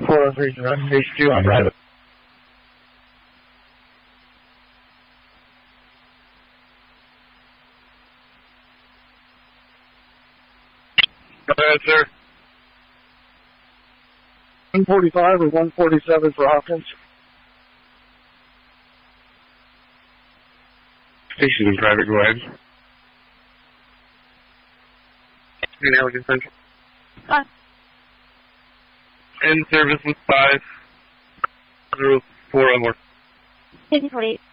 403 H2 on private. Go ahead, sir. 145 or 147 for Hopkins. Station in private, go ahead. Green Elegant Central. Hi. In service with 504 on board. 5048.